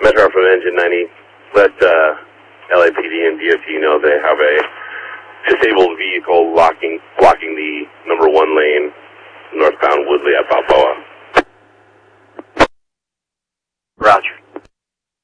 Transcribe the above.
Metro from Engine 90. Let LAPD and DOT know they have a disabled vehicle locked